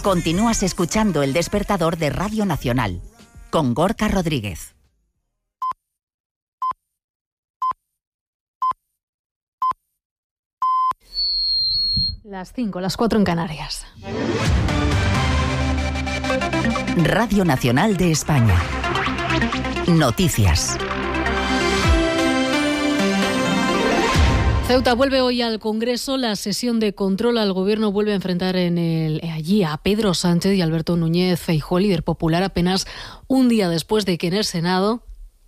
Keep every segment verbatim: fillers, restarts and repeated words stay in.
Continúas escuchando El Despertador de Radio Nacional, con Gorka Rodríguez. Las cinco, las cuatro en Canarias. Radio Nacional de España. Noticias. Ceuta vuelve hoy al Congreso. La sesión de control al Gobierno vuelve a enfrentar en el, allí a Pedro Sánchez y Alberto Núñez Feijóo, líder popular, apenas un día después de que en el Senado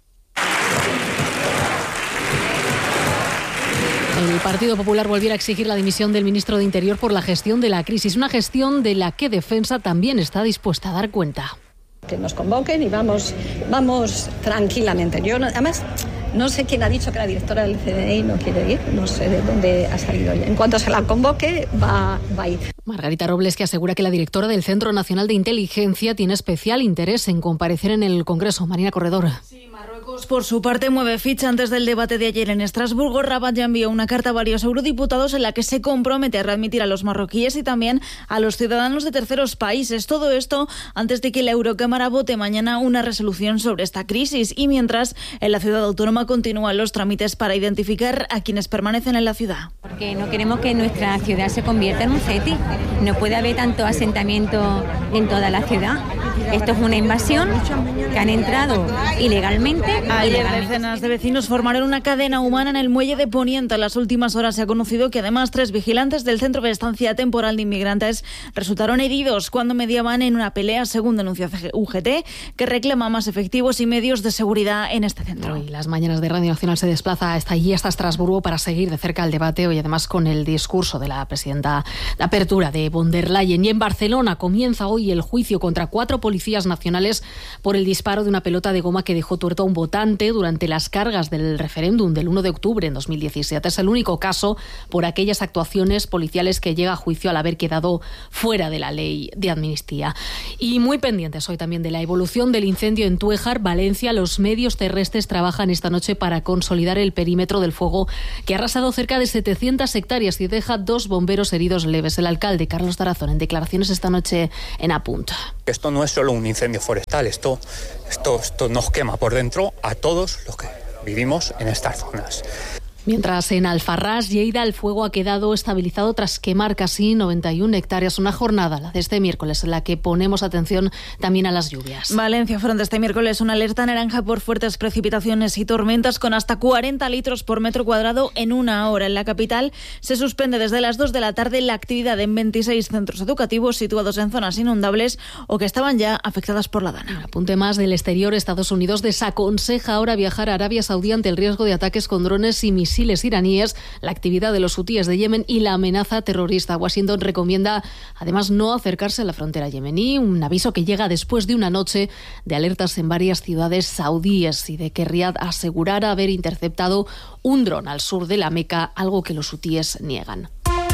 el Partido Popular volviera a exigir la dimisión del ministro de Interior por la gestión de la crisis, una gestión de la que Defensa también está dispuesta a dar cuenta. Que nos convoquen y vamos, vamos tranquilamente. Yo, además, no sé quién ha dicho que la directora del C N I no quiere ir, no sé de dónde ha salido ella. En cuanto se la convoque, va, va a ir. Margarita Robles, que asegura que la directora del Centro Nacional de Inteligencia tiene especial interés en comparecer en el Congreso. Marina Corredor. Sí, Marruecos, por su parte, mueve ficha. Antes del debate de ayer en Estrasburgo, Rabat ya envió una carta a varios eurodiputados en la que se compromete a readmitir a los marroquíes y también a los ciudadanos de terceros países. Todo esto antes de que la Eurocámara vote mañana una resolución sobre esta crisis. Y mientras, en la ciudad autónoma continúan los trámites para identificar a quienes permanecen en la ciudad. Porque no queremos que nuestra ciudad se convierta en un ceti. No puede haber tanto asentamiento en toda la ciudad. Esto es una invasión que han entrado ilegalmente. Ayer decenas de vecinos formaron una cadena humana en el muelle de Poniente. En las últimas horas se ha conocido que además tres vigilantes del Centro de Estancia Temporal de Inmigrantes resultaron heridos cuando mediaban en una pelea, según denuncia U G T, que reclama más efectivos y medios de seguridad en este centro. Hoy las mañanas de Radio Nacional se desplaza hasta allí, hasta Estrasburgo, para seguir de cerca el debate, hoy además con el discurso de la presidenta de apertura de von der Leyen. Y en Barcelona comienza hoy el juicio contra cuatro policías nacionales por el disparo de una pelota de goma que dejó tuerto a un votante durante las cargas del referéndum del uno de octubre en dos mil diecisiete. Es el único caso por aquellas actuaciones policiales que llega a juicio al haber quedado fuera de la ley de amnistía. Y muy pendientes hoy también de la evolución del incendio en Túejar, Valencia. Los medios terrestres trabajan esta noche para consolidar el perímetro del fuego que ha arrasado cerca de setecientas hectáreas y deja dos bomberos heridos leves. El alcalde Carlos Tarazón en declaraciones esta noche en Apunta. Esto no es solo un incendio forestal, esto, esto, esto nos quema por dentro a todos los que vivimos en estas zonas. Mientras en Alfarrás, Lleida, el fuego ha quedado estabilizado tras quemar casi noventa y una hectáreas. Una jornada, la de este miércoles, en la que ponemos atención también a las lluvias. Valencia afronta este miércoles una alerta naranja por fuertes precipitaciones y tormentas con hasta cuarenta litros por metro cuadrado en una hora. En la capital se suspende desde las dos de la tarde la actividad en veintiséis centros educativos situados en zonas inundables o que estaban ya afectadas por la Dana. Un apunte más del exterior. Estados Unidos desaconseja ahora viajar a Arabia Saudí ante el riesgo de ataques con drones y misiles iraníes, la actividad de los hutíes de Yemen y la amenaza terrorista. Washington recomienda además no acercarse a la frontera yemení, un aviso que llega después de una noche de alertas en varias ciudades saudíes y de que Riad asegurara haber interceptado un dron al sur de la Meca, algo que los hutíes niegan.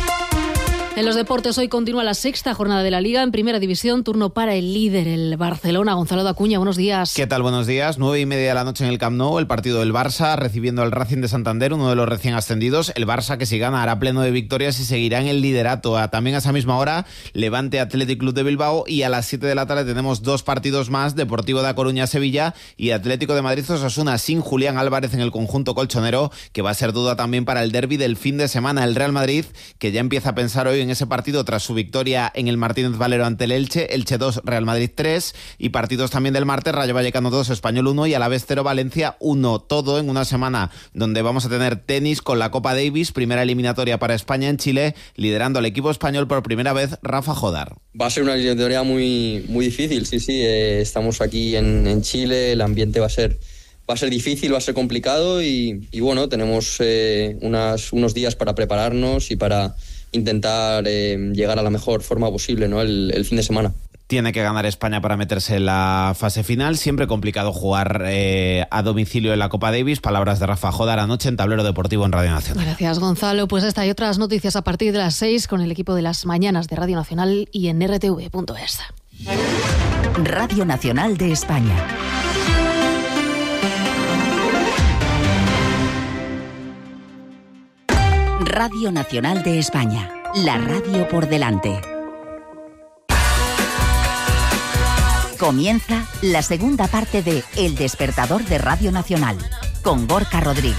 En los deportes, hoy continúa la sexta jornada de la Liga. En Primera División, turno para el líder, el Barcelona. Gonzalo de Acuña, buenos días. ¿Qué tal? Buenos días. Nueve y media de la noche en el Camp Nou, el partido del Barça recibiendo al Racing de Santander, uno de los recién ascendidos. El Barça, que si gana, hará pleno de victorias y seguirá en el liderato. También a esa misma hora, Levante Athletic Club de Bilbao, y a las siete de la tarde tenemos dos partidos más, Deportivo de A Coruña Sevilla y Atlético de Madrid Osasuna, sin Julián Álvarez en el conjunto colchonero, que va a ser duda también para el derbi del fin de semana. El Real Madrid, que ya empieza a pensar hoy en ese partido tras su victoria en el Martínez Valero ante el Elche, Elche dos, Real Madrid tres, y partidos también del martes, Rayo Vallecano dos, Español uno y Alavés cero, Valencia uno. Todo en una semana donde vamos a tener tenis con la Copa Davis, primera eliminatoria para España en Chile, liderando al equipo español por primera vez Rafa Jodar. Va a ser una eliminatoria muy, muy difícil, sí, sí, eh, estamos aquí en, en Chile, el ambiente va a ser... Va a ser difícil, va a ser complicado y, y bueno, tenemos eh, unas, unos días para prepararnos y para intentar eh, llegar a la mejor forma posible, ¿no? el, el fin de semana. Tiene que ganar España para meterse en la fase final. Siempre complicado jugar eh, a domicilio en la Copa Davis. Palabras de Rafa Jodar anoche en Tablero Deportivo en Radio Nacional. Gracias, Gonzalo. Pues esta y otras noticias a partir de las seis con el equipo de las mañanas de Radio Nacional y en R T V punto es. Radio Nacional de España. Radio Nacional de España. La radio por delante. Comienza la segunda parte de El Despertador de Radio Nacional, con Gorka Rodríguez.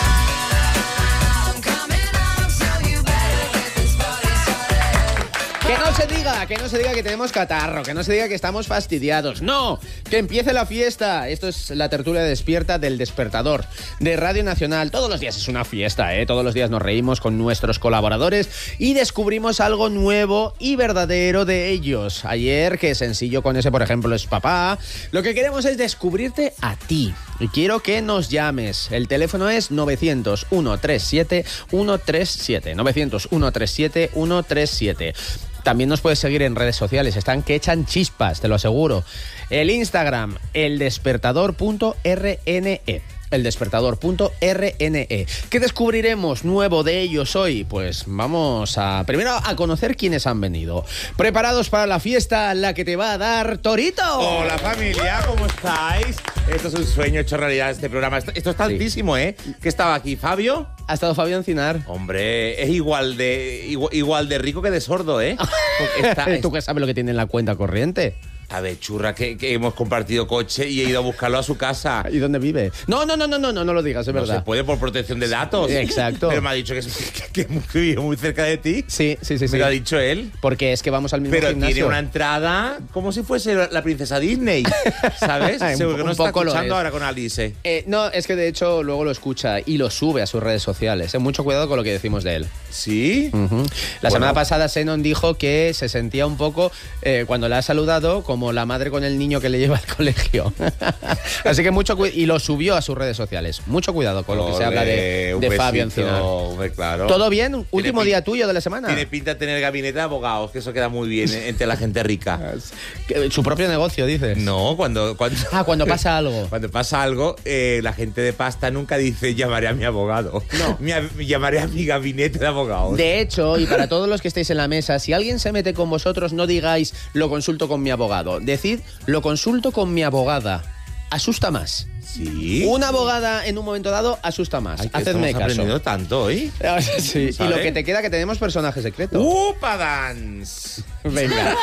Que no se diga, que no se diga que tenemos catarro, que no se diga que estamos fastidiados. ¡No! ¡Que empiece la fiesta! Esto es la tertulia despierta del Despertador de Radio Nacional. Todos los días es una fiesta, ¿eh? Todos los días nos reímos con nuestros colaboradores y descubrimos algo nuevo y verdadero de ellos. Ayer, que sencillo con ese, por ejemplo, es papá. Lo que queremos es descubrirte a ti. Y quiero que nos llames. El teléfono es novecientos, ciento treinta y siete, ciento treinta y siete. novecientos, ciento treinta y siete, ciento treinta y siete. También nos puedes seguir en redes sociales, están que echan chispas, te lo aseguro. El Instagram, eldespertador punto r n e. eldespertador punto r n e. ¿Qué descubriremos nuevo de ellos hoy? Pues vamos a primero a conocer quiénes han venido. ¿Preparados para la fiesta, la que te va a dar Torito? Hola familia, ¿cómo estáis? Esto es un sueño hecho realidad, este programa. Esto, esto es tantísimo, sí. ¿eh? ¿Qué estaba aquí? ¿Fabio? Ha estado Fabio Encinar. Hombre, es igual de igual, igual de rico que de sordo, ¿eh? Está, ¿Tú qué sabes lo que tiene en la cuenta corriente? A ver, churra, que, que hemos compartido coche y he ido a buscarlo a su casa. ¿Y dónde vive? No, no, no, no, no, no, no lo digas, es no verdad. Se puede por protección de datos. Sí, exacto. Pero me ha dicho que, es, que, que vive muy cerca de ti. Sí, sí, sí. Me sí. lo ha dicho él. Porque es que vamos al mismo Pero gimnasio. tiene una entrada como si fuese la princesa Disney, ¿sabes? un, Seguro que no un está poco escuchando ahora con Alice. Eh, no, es que de hecho luego lo escucha y lo sube a sus redes sociales. Eh, mucho cuidado con lo que decimos de él. ¿Sí? Uh-huh. La bueno. semana pasada Senon dijo que se sentía un poco, eh, cuando la ha saludado, como la madre con el niño que le lleva al colegio. Así que mucho cuidado. Y lo subió a sus redes sociales. Mucho cuidado con lo que Olé, se habla de, de Fabio Encinar. Claro. ¿Todo bien? ¿Último día tuyo de la semana? Tiene pinta de tener gabinete de abogados, que eso queda muy bien entre la gente rica. ¿Su propio negocio, dices? No, cuando... cuando ah, cuando pasa algo. Cuando pasa algo, eh, la gente de pasta nunca dice llamaré a mi abogado. No. Me llamaré a mi gabinete de abogados. De hecho, y para todos los que estéis en la mesa, si alguien se mete con vosotros, no digáis lo consulto con mi abogado. Decid lo consulto con mi abogada. Asusta más. Sí. Una abogada en un momento dado asusta más. Ay, Hacedme caso. caso. Aprendido tanto hoy. Sí. Y lo que te queda, que tenemos personaje secreto. ¡Upa Dance! Venga.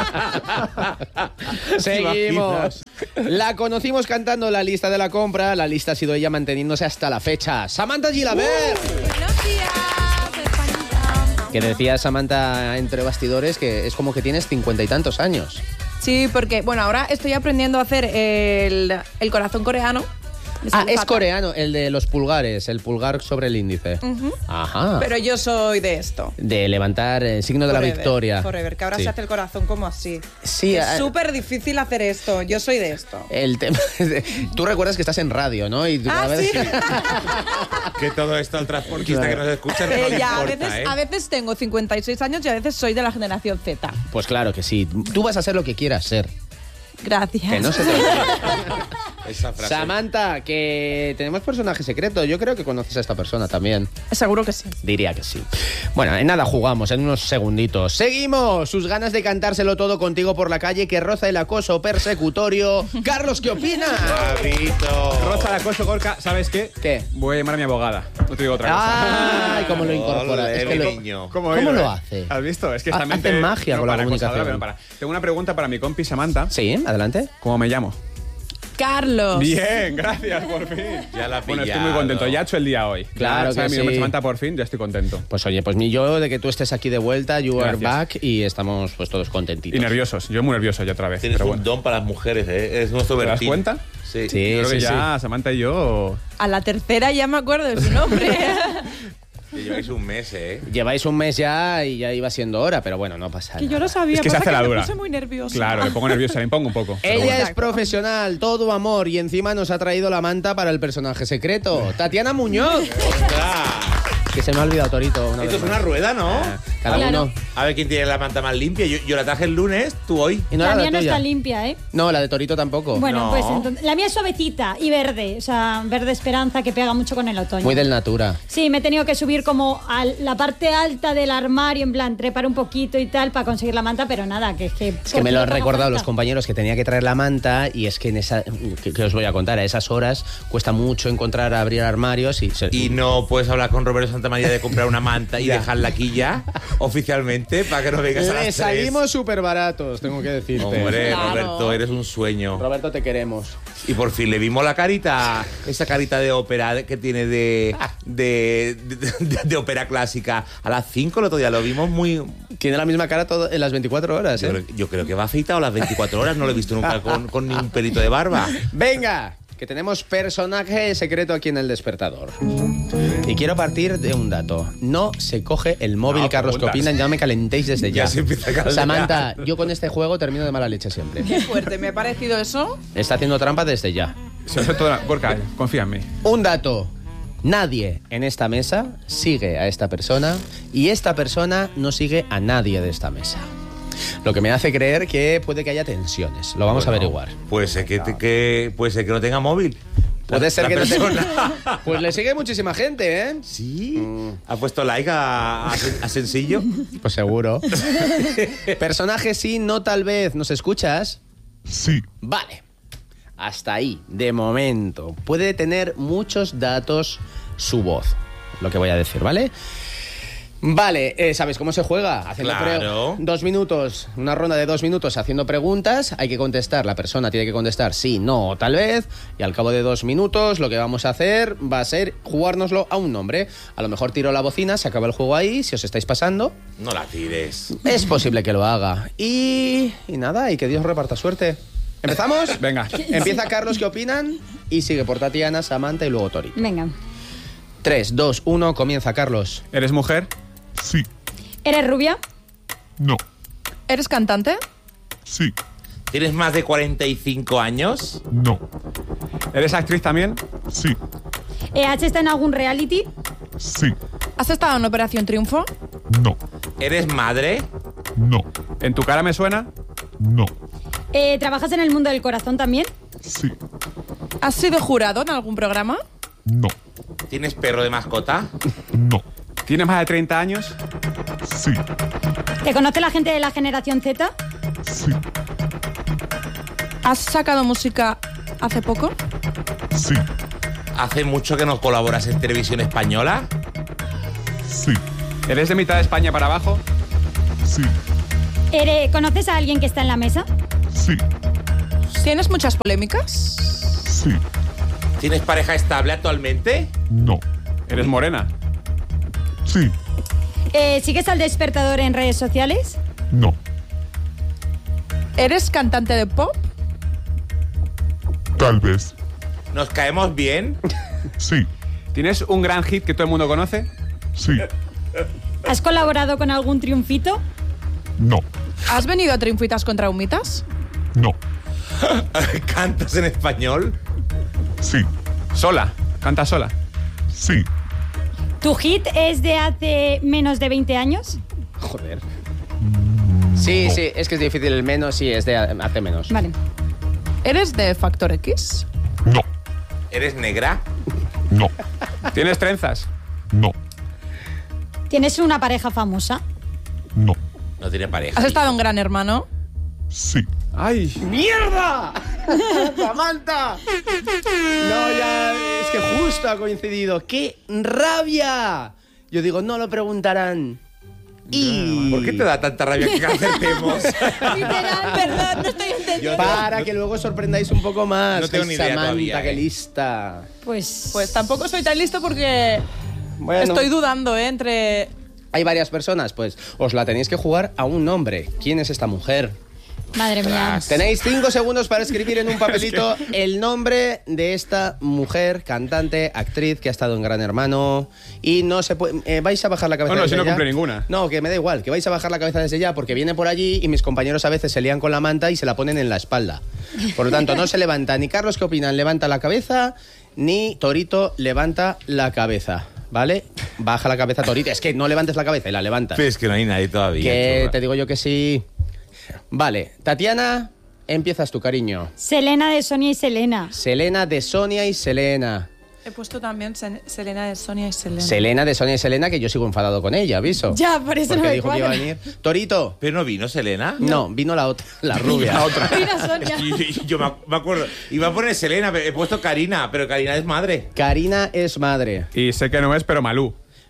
Seguimos. La conocimos cantando la lista de la compra. La lista ha sido ella manteniéndose hasta la fecha. Samantha Gilabert. Uh, buenos días. Que decía Samantha entre bastidores que es como que tienes cincuenta y tantos años. Sí, porque, bueno, ahora estoy aprendiendo a hacer el, el corazón coreano. Ah, es coreano, el de los pulgares, el pulgar sobre el índice. Uh-huh. Ajá. Pero yo soy de esto. De levantar el signo de forever, la victoria. Forever, que ahora sí. se hace el corazón como así. Sí. Es a... súper difícil hacer esto, yo soy de esto. El tema... Tú recuerdas que estás en radio, ¿no? Y tú, ah, a ver, ¿sí? Que todo esto al transportista claro. que nos escucha no eh, le ya, importa, a, veces, ¿eh? a veces tengo cincuenta y seis años y a veces soy de la generación Z. Pues claro que sí. Tú vas a ser lo que quieras ser. Gracias. Que no se te Esa frase. Samantha, que tenemos personaje secreto. Yo creo que conoces a esta persona también. Seguro que sí. Diría que sí. Bueno, en nada jugamos, en unos segunditos. ¡Seguimos! Sus ganas de cantárselo todo contigo por la calle que roza el acoso persecutorio. Carlos, ¿qué opinas? Bravito. Roza el acoso, Gorka. ¿Sabes qué? ¿Qué? Voy a llamar a mi abogada. No te digo otra cosa. ¡Ay, cómo lo incorpora! Olé, Es que lo... niño. ¿Cómo, ¿Cómo lo lo hace? ¿Has visto? Es que Ha- esta mente... hace magia con la para comunicación. acosadora, pero para. Tengo una pregunta para mi compi Samantha. Sí, adelante. ¿Cómo me llamo? Carlos. Bien, gracias, por fin. Ya la ha Bueno, estoy pillado. muy contento. Ya he hecho el día hoy. Claro Ya sabe que mi nombre sí. Samantha, por fin, ya estoy contento. Pues oye, pues mi yo de que tú estés aquí de vuelta, you are Gracias. back y estamos pues todos contentitos. Y nerviosos. Yo muy nervioso ya otra vez. Tienes pero un bueno. don para las mujeres, ¿eh? Es nuestro ¿Te das Bertín. cuenta? Sí. Sí, Yo creo sí, que sí. ya Samantha y yo... A la tercera ya me acuerdo de su nombre. Que lleváis un mes, ¿eh? Lleváis un mes ya y ya iba siendo hora, pero bueno, no pasa que nada. yo lo sabía. Es que se pasa hace la me dura. puse muy nerviosa. Claro, me pongo nerviosa, me impongo un poco. pero Ella bueno. es profesional, todo amor y encima nos ha traído la manta para el personaje secreto. Tatiana Muñoz. Que se me ha olvidado, Torito. Una Esto vez es una más. rueda, ¿no? Ah, cada Claro. uno. A ver quién tiene la manta más limpia. Yo, yo la traje el lunes, tú hoy. Y no La era mía no tuya. está limpia, ¿eh? No, la de Torito tampoco. Bueno, No. pues entonces, la mía es suavecita y verde, o sea, verde esperanza que pega mucho con el otoño. Muy del Natura. Sí, me he tenido que subir como a la parte alta del armario, en plan, trepar un poquito y tal para conseguir la manta, pero nada, que es que... Es que me lo han recordado los compañeros que tenía que traer la manta y es que en esa... Que, que os voy a contar, a esas horas cuesta mucho encontrar, abrir armarios y... Se, Y no puedes hablar con Roberto Santamaría de comprar una manta y Ya. dejarla aquí ya. oficialmente para que no vengas a las Le tres. salimos súper baratos, tengo que decirte. Hombre, Claro. Roberto, eres un sueño. Roberto, te queremos. Y por fin le vimos la carita, esa carita de ópera que tiene de, de, de, de- de ópera clásica. A las cinco el otro día lo vimos muy... Tiene la misma cara todo, en las veinticuatro horas, ¿eh? Yo, creo- yo creo que va afeitado las veinticuatro horas, no lo he visto nunca con, con ni un pelito de barba. Venga, que tenemos personaje secreto aquí en El Despertador. Y quiero partir de un dato. No se coge el móvil, No, Carlos, que preguntas. opinan, ya me calentéis desde ya. Ya se empieza a calentar. Samantha, yo con este juego termino de mala leche siempre. Qué fuerte, me ha parecido eso. Está haciendo trampa desde ya. Gorka, confía en mí. Un dato. Nadie en esta mesa sigue a esta persona y esta persona no sigue a nadie de esta mesa. Lo que me hace creer que puede que haya tensiones. Lo vamos Bueno, a averiguar. Puede ser que, te- que, puede ser que no tenga móvil. Puede La- ser la que no persona. tenga- Pues le sigue muchísima gente, ¿eh? Sí. ¿Ha puesto like a, a, Sen- a Sencillo? Pues seguro. Personaje sí, no tal vez. ¿Nos escuchas? Sí. Vale. Hasta ahí, de momento. Puede tener muchos datos su voz. Lo que voy a decir, ¿vale? Vale, eh, ¿sabes cómo se juega? Haciendo Claro. pre- Dos minutos, una ronda de dos minutos haciendo preguntas. Hay que contestar, la persona tiene que contestar sí, no o tal vez. Y al cabo de dos minutos lo que vamos a hacer va a ser jugárnoslo a un nombre. A lo mejor tiro la bocina, se acaba el juego ahí, si os estáis pasando. No la tires. Es posible que lo haga. Y, y nada, y que Dios reparta suerte. ¿Empezamos? Venga. Empieza Carlos, ¿qué opinan? Y sigue por Tatiana, Samantha y luego Tori. Venga. tres, dos, uno, comienza Carlos. ¿Eres mujer? Sí. ¿Eres rubia? No. ¿Eres cantante? Sí. ¿Tienes más de cuarenta y cinco años? No. ¿Eres actriz también? Sí. Eh, ¿Has estado en algún reality? Sí. ¿Has estado en Operación Triunfo? No. ¿Eres madre? No. ¿En tu cara me suena? No. Eh, ¿Trabajas en el mundo del corazón también? Sí. ¿Has sido jurado en algún programa? No. ¿Tienes perro de mascota? No. ¿Tienes más de treinta años? Sí. ¿Te conoce la gente de la generación Z? Sí. ¿Has sacado música hace poco? Sí. ¿Hace mucho que no colaboras en televisión española? Sí. ¿Eres de mitad de España para abajo? Sí. Ere- ¿Conoces a alguien que está en la mesa? Sí. ¿Tienes muchas polémicas? Sí. ¿Tienes pareja estable actualmente? No. ¿Eres morena? Sí. Eh, ¿Sigues al despertador en redes sociales? No. ¿Eres cantante de pop? Tal vez. ¿Nos caemos bien? Sí. ¿Tienes un gran hit que todo el mundo conoce? Sí. ¿Has colaborado con algún triunfito? No. ¿Has venido a Triunfitas contra Humitas? No. ¿Cantas en español? Sí. ¿Sola? ¿Canta sola? Sí. ¿Tu hit es de hace menos de veinte años? Joder. Sí, sí, es que es difícil el menos, sí, es de hace menos. Vale. ¿Eres de Factor X? No. ¿Eres negra? No. ¿Tienes trenzas? No. ¿Tienes una pareja famosa? No. No tiene pareja. ¿Has estado en Gran Hermano? Sí. ¡Ay! ¡Mierda! ¡Samantha! No, ya, es que justo ha coincidido. ¡Qué rabia! Yo digo, no lo preguntarán. Y... ¿Por qué te da tanta rabia que acertemos? Literal, perdón, no estoy entendiendo. Para que luego sorprendáis un poco más. No tengo Ay, ni idea Samantha, todavía, qué eh. lista. Pues... Pues tampoco soy tan listo porque Bueno, estoy dudando, ¿eh? Entre... hay varias personas, pues os la tenéis que jugar a un nombre. ¿Quién es esta mujer? Madre mía. Tenéis cinco segundos para escribir en un papelito el nombre de esta mujer, cantante, actriz que ha estado en Gran Hermano. Y no se puede. Eh, vais a bajar la cabeza No, no, desde si no ya. cumple ninguna. No, que me da igual, que vais a bajar la cabeza desde ya porque viene por allí y mis compañeros a veces se lían con la manta y se la ponen en la espalda. Por lo tanto, no se levanta ni Carlos, ¿qué opinan? Levanta la cabeza, ni Torito levanta la cabeza. ¿Vale? Baja la cabeza, Torito. Es que no levantes la cabeza y la levantas. Pero es que no hay nadie todavía. Que churra. te digo yo que sí. Vale, Tatiana, empiezas tu cariño. Selena de Sonia y Selena. Selena de Sonia y Selena. He puesto también Sen- Selena de Sonia y Selena. Selena de Sonia y Selena, que yo sigo enfadado con ella, aviso. Ya, por eso Porque no me dijo que iba a cuadra. venir. Torito. ¿Pero no vino Selena? No, vino la otra, la rubia. La otra. Mira, Sonia. Y- y- Yo me me acuerdo. Iba a poner Selena, pero he puesto Karina, pero Karina es madre. Karina es madre. Y sé que no es, pero Malú.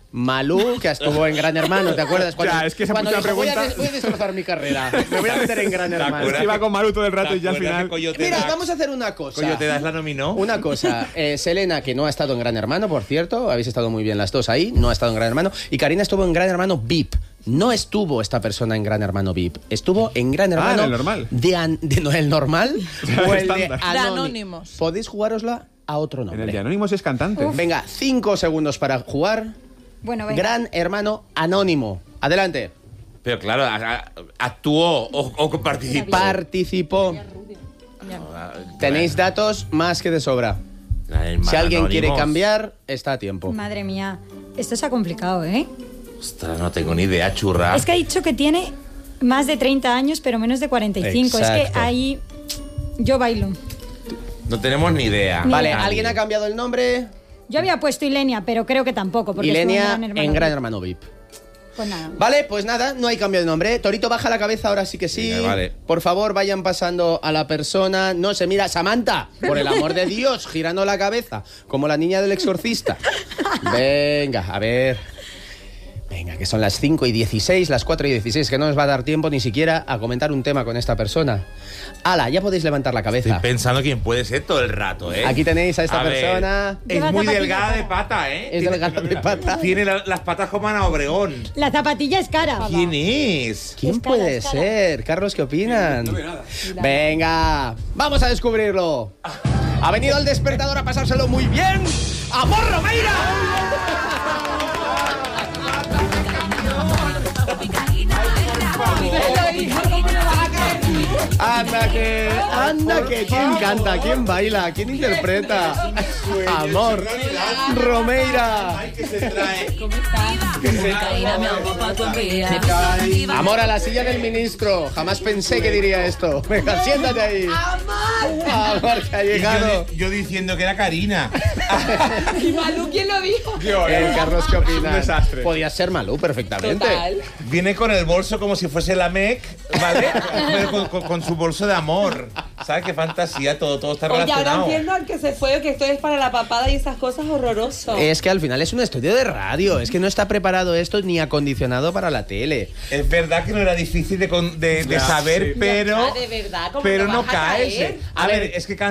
Malú, que estuvo en Gran Hermano, ¿te acuerdas? Cuando, ya, es que esa cuando puta dijo, pregunta... voy a, voy a destrozar mi carrera, me voy a meter en Gran Hermano. Es que iba con Malú todo el rato y ya al final... Mira, vamos a hacer una cosa. Coño, te das la nominó. Una cosa, eh, Selena, que no ha estado en Gran Hermano, por cierto, habéis estado muy bien las dos ahí, no ha estado en Gran Hermano, y Karina estuvo en Gran Hermano V I P. No estuvo esta persona en Gran Hermano V I P, estuvo en Gran Hermano... Ah, en el normal. De, an, de no, el normal o el de estándar. Anónimos. Podéis jugárosla a otro nombre. En el de Anónimos es cantante. Uf. Venga, cinco segundos para jugar. Bueno, venga. Gran Hermano Anónimo. Adelante. Pero claro, a- a- actuó o, o participó. Participó. Tenéis datos más que de sobra. Si alguien quiere Anónimos. cambiar, está a tiempo. Madre mía, esto se ha complicado, ¿eh? Ostras, no tengo ni idea, churra. Es que ha dicho que tiene más de treinta años, pero menos de cuarenta y cinco. Es Exacto. que ahí yo bailo. No tenemos ni idea. Ni Vale, idea. ¿alguien ha cambiado el nombre? Yo había puesto Ilenia, pero creo que tampoco. Porque Ilenia estuvo en Gran Hermano. en Gran Hermano V I P. Pues nada. Vale, pues nada, no hay cambio de nombre. Torito, baja la cabeza, ahora sí que sí. Venga, vale. Por favor, vayan pasando a la persona. No se mira, Samantha, por el amor de Dios, girando la cabeza, como la niña del exorcista. Venga, a ver. Venga, que son las cinco y dieciséis, las cuatro y dieciséis, que no nos va a dar tiempo ni siquiera a comentar un tema con esta persona. Ala, ya podéis levantar la cabeza. Estoy pensando quién puede ser todo el rato, ¿eh? Aquí tenéis a esta A ver, persona. Es Lleva muy zapatillas delgada cara. de pata, ¿eh? Es delgada de pata. Tiene la- las patas como Ana Obregón. La zapatilla es cara. ¿Quién es? ¿Quién Es cara, puede es cara. ser? Carlos, ¿qué opinan? Venga, vamos a descubrirlo. Ha venido al despertador a pasárselo muy bien. ¡Amor Romeira! Anda que, anda que, ¿quién canta? ¿Quién baila? ¿Quién interpreta? Amor Romeira. Amor a la silla del ministro. Jamás pensé que diría esto. Venga, siéntate ahí. Amor, que ha llegado. Yo, yo diciendo que era Karina. ¿Y Malú quién lo dijo? El Carlos, ¿qué opinas? Un desastre. Podía ser Malú perfectamente. Total. Viene con el bolso como si fuese la M E C, ¿vale? Pero con, con- con su bolso de amor. ¿Sabes qué fantasía? Todo, todo está Oye, ahora relacionado. entiendo al que se fue, que esto es para la papada y esas cosas horroroso. Es que al final es un estudio de radio. Es que no está preparado esto ni acondicionado para la tele. Es verdad que no era difícil de, con- de- de Ya, saber, sí. pero, Ah, de verdad, ¿cómo pero te no vas a caes. caer? A ver, es que